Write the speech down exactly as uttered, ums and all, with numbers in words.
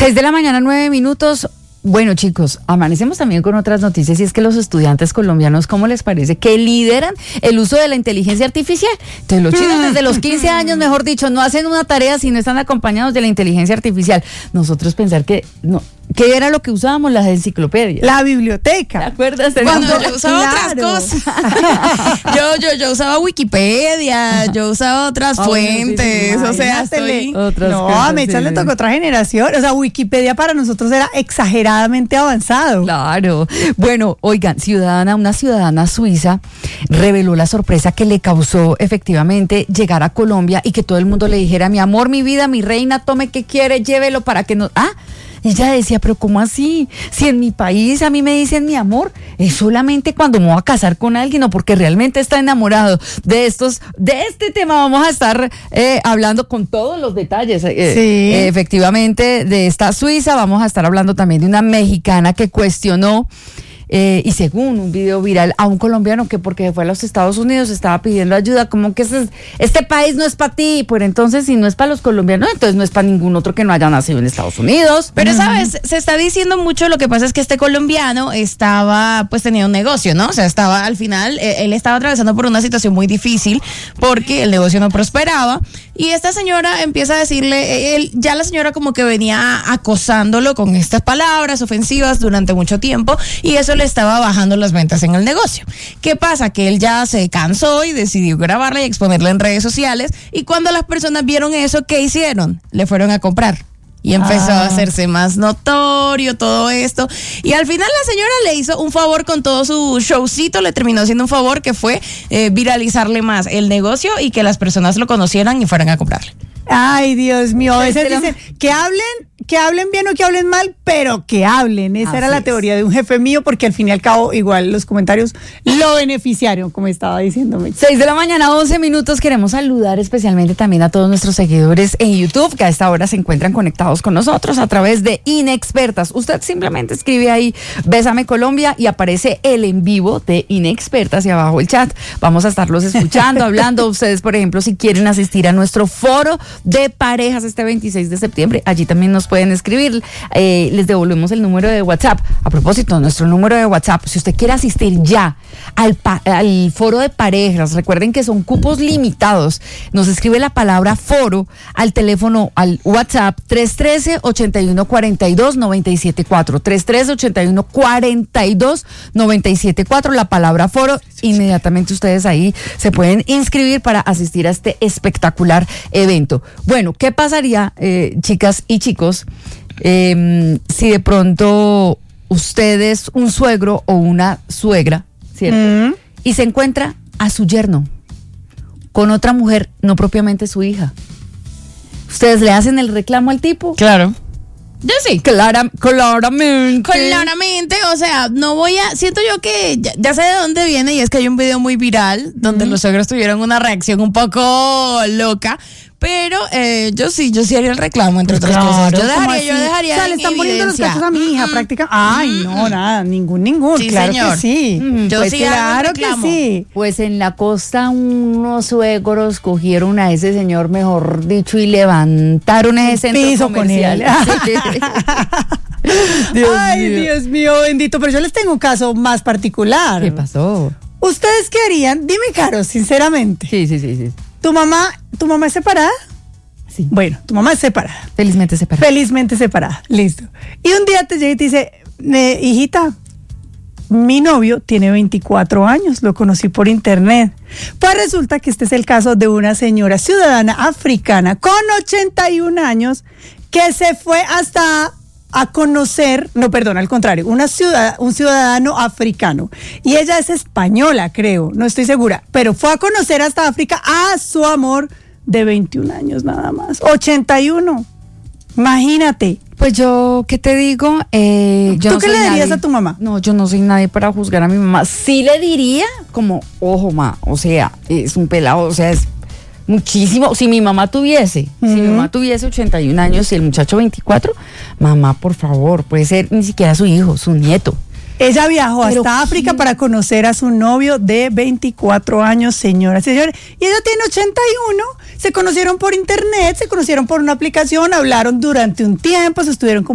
Seis de la mañana, nueve minutos. Bueno, chicos, amanecemos también con otras noticias y es que los estudiantes colombianos, ¿cómo les parece? Que lideran el uso de la inteligencia artificial. Entonces, los chinos desde los quince años, mejor dicho, no hacen una tarea si no están acompañados de la inteligencia artificial. Nosotros pensar que no, ¿qué era lo que usábamos? Las enciclopedias. La biblioteca. ¿Te acuerdas? Cuando yo usaba Claro. otras cosas. yo, yo, yo usaba Wikipedia, yo usaba otras Ah, bueno, sí, fuentes, sí, o sea, imagínatele. estoy... Otras no, cosas, a Mecha sí, le sí. tocó otra generación. O sea, Wikipedia para nosotros era exageradamente avanzado. Claro. Bueno, oigan, ciudadana, una ciudadana suiza reveló la sorpresa que le causó efectivamente llegar a Colombia y que todo el mundo le dijera, mi amor, mi vida, mi reina, tome que quiere, llévelo para que no... Ah, ella decía, pero ¿cómo así? Si en mi país a mí me dicen mi amor, es solamente cuando me voy a casar con alguien o porque realmente está enamorado. De estos, de este tema vamos a estar eh, hablando con todos los detalles. Eh, Sí. eh, efectivamente, de esta suiza vamos a estar hablando también de una mexicana que cuestionó eh, y según un video viral a un colombiano que porque fue a los Estados Unidos estaba pidiendo ayuda, como que ese, este país no es para ti, pues entonces si no es para los colombianos, entonces no es para ningún otro que no haya nacido en Estados Unidos. Pero, ¿sabes? Se está diciendo mucho, lo que pasa es que este colombiano estaba, pues tenía un negocio, ¿no? O sea, estaba al final, eh, él estaba atravesando por una situación muy difícil porque el negocio no prosperaba y esta señora empieza a decirle, él, ya la señora como que venía acosándolo con estas palabras ofensivas durante mucho tiempo y eso le estaba bajando las ventas en el negocio. ¿Qué pasa? Que él ya se cansó y decidió grabarla y exponerla en redes sociales y cuando las personas vieron eso, ¿qué hicieron? Le fueron a comprar. Y empezó Ah. a hacerse más notorio todo esto. Y al final la señora le hizo un favor con todo su showcito, le terminó haciendo un favor que fue eh, viralizarle más el negocio y que las personas lo conocieran y fueran a comprarle. Ay, Dios mío. A veces Pero- dicen que hablen, que hablen bien o que hablen mal, pero que hablen. Esa Así era la es. teoría de un jefe mío, porque al fin y al cabo, igual los comentarios lo beneficiaron, como estaba diciéndome. Seis de la mañana, once minutos. Queremos saludar especialmente también a todos nuestros seguidores en YouTube que a esta hora se encuentran conectados con nosotros a través de Inexpertas. Usted simplemente escribe ahí Bésame Colombia y aparece el en vivo de Inexpertas y abajo el chat. Vamos a estarlos escuchando, hablando. Ustedes, por ejemplo, si quieren asistir a nuestro foro de parejas este veintiséis de septiembre, allí también nos pueden escribir. Eh, les devolvemos el número de WhatsApp. A propósito, nuestro número de WhatsApp, si usted quiere asistir ya al, pa- al foro de parejas, recuerden que son cupos limitados. Nos escribe la palabra foro al teléfono, al WhatsApp tres uno tres, ocho uno cuatro dos, nueve siete cuatro. tres uno tres, ocho uno cuatro dos, nueve siete cuatro, la palabra foro. Inmediatamente ustedes ahí se pueden inscribir para asistir a este espectacular evento. Bueno, ¿qué pasaría, eh, chicas y chicos, eh, si de pronto ustedes, un suegro o una suegra, ¿cierto? Mm. Y se encuentra a su yerno con otra mujer, no propiamente su hija? ¿Ustedes le hacen el reclamo al tipo? Claro. Yo sí. Clara, claramente. Claramente, o sea, no voy a, siento yo que ya, ya sé de dónde viene y es que hay un video muy viral donde los suegros tuvieron una reacción un poco loca, pero eh, yo sí, yo sí haría el reclamo, entre otras cosas. Yo ¿cómo dejaría, así? yo dejaría O sea, le en están poniendo los evidencia. cachos a mi hija, Mm, práctica. Ay, no, nada, ningún, ningún. Sí, claro señor. que sí. Mm, Yo Pues sí hago claro el que reclamo. sí. Pues en la costa unos suegros cogieron a ese señor, mejor dicho, y levantaron ese centro piso con comercial. él. Dios Ay, mío. Dios mío, bendito. Pero yo les tengo un caso más particular. ¿Qué pasó? ¿Ustedes qué harían? Dime, Caro, sinceramente. Sí, sí, sí, sí. ¿Tu mamá, tu mamá es separada? Sí. Bueno, tu mamá es separada. Felizmente separada. Felizmente separada. Listo. Y un día te llega y te dice, "Eh, hijita, mi novio tiene veinticuatro años, lo conocí por internet". Pues resulta que este es el caso de una señora ciudadana africana con ochenta y un años que se fue hasta a conocer, no, perdón, al contrario, una ciudad, un ciudadano africano. Y ella es española, creo, no estoy segura, pero fue a conocer hasta África a su amor de veintiún años nada más. ochenta y uno. Imagínate. Pues yo, ¿qué te digo? Eh, yo ¿Tú no qué soy le dirías nadie. a tu mamá? No, yo no soy nadie para juzgar a mi mamá. Sí le diría como, ojo, ma, o sea, es un pelado, o sea, es muchísimo. Si mi mamá tuviese, si mi mamá tuviese ochenta y un años y el muchacho veinticuatro, mamá, por favor, puede ser ni siquiera su hijo, su nieto. Ella viajó Pero hasta África ¿quién? para conocer a su novio de veinticuatro años, señoras y señores. Y ella tiene ochenta y uno. Se conocieron por internet, se conocieron por una aplicación, hablaron durante un tiempo, se estuvieron